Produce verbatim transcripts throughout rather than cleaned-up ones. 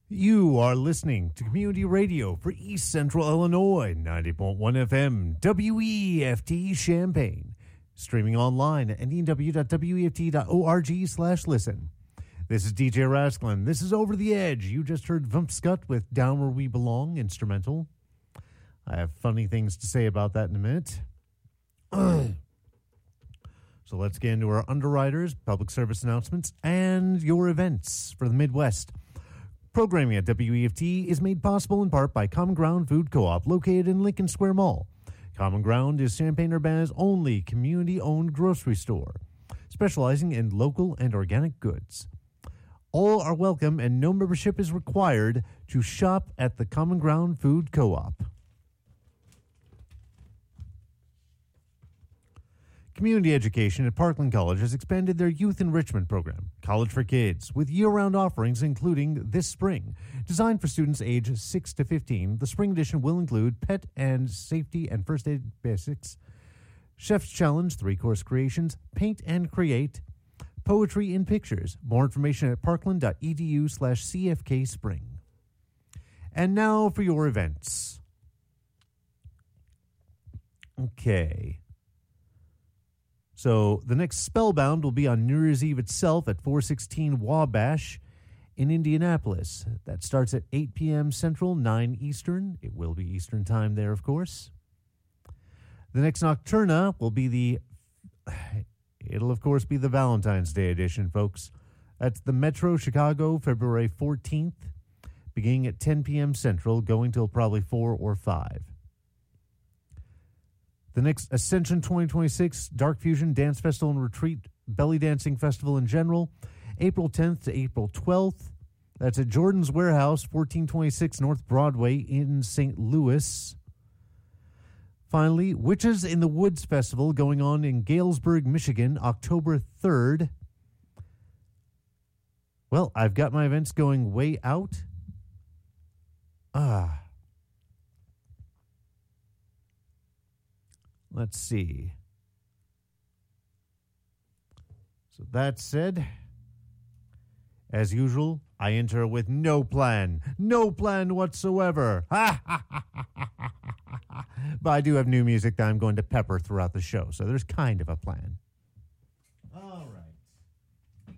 You are listening to Community Radio for East Central Illinois, ninety point one F M, W E F T Champaign. Streaming online at n e w dot w e f t dot org slash listen. This is D J Rasklin. This is Over the Edge. You just heard Vumpscut with Down Where We Belong, instrumental. I have funny things to say about that in a minute. So let's get into our underwriters, public service announcements, and your events for the Midwest. Programming at W E F T is made possible in part by Common Ground Food Co-op, located in Lincoln Square Mall. Common Ground is Champaign-Urbana's only community-owned grocery store, specializing in local and organic goods. All are welcome and no membership is required to shop at the Common Ground Food Co-op. Community education at Parkland College has expanded their youth enrichment program, College for Kids, with year-round offerings including this spring. Designed for students age six to fifteen, the spring edition will include pet and safety and first aid basics, Chef's Challenge, three-course creations, paint and create, poetry in pictures. More information at parkland.edu slash CFK spring. And now for your events. Okay. So the next Spellbound will be on New Year's Eve itself at four sixteen Wabash in Indianapolis. That starts at eight p.m. Central, nine Eastern. It will be Eastern time there, of course. The next Nocturna will be the... It'll, of course, be the Valentine's Day edition, folks. That's the Metro Chicago, February fourteenth, beginning at ten p.m. Central, going till probably four or five. The next Ascension twenty twenty-six Dark Fusion Dance Festival and Retreat Belly Dancing Festival in general, April tenth to April twelfth. That's at Jordan's Warehouse, fourteen twenty-six North Broadway in Saint Louis. Finally, Witches in the Woods Festival going on in Galesburg, Michigan, October third. Well, I've got my events going way out. Ah. Let's see. So that said, as usual, I enter with no plan. No plan whatsoever. Ha ha ha ha ha ha. But I do have new music that I'm going to pepper throughout the show, so there's kind of a plan. All right.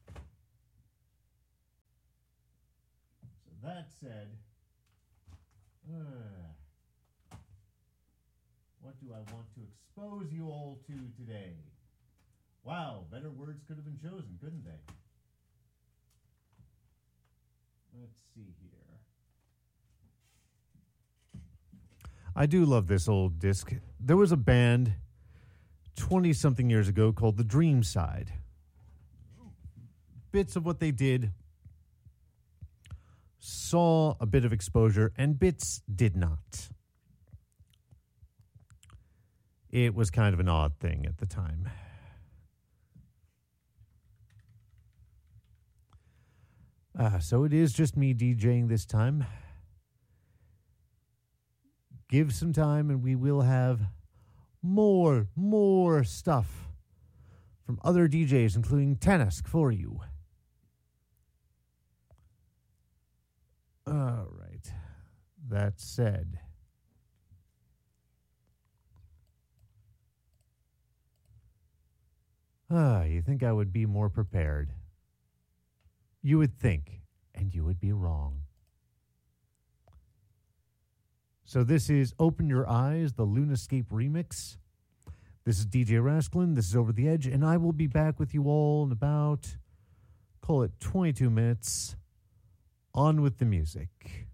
So that said, uh, what do I want to expose you all to today? Wow, better words could have been chosen, couldn't they? Let's see here. I do love this old disc. There was a band twenty-something years ago called The Dream Side. Bits of what they did saw a bit of exposure, and bits did not. It was kind of an odd thing at the time. Uh, so it is just me DJing this time. Give some time and we will have more, more stuff from other D Js, including Tanask, for you. All right. That said, ah, you think I would be more prepared? You would think, and you would be wrong. So this is Open Your Eyes, the Lunascape remix. This is D J Rasklin. This is Over the Edge, and I will be back with you all in about, call it twenty-two minutes. On with the music.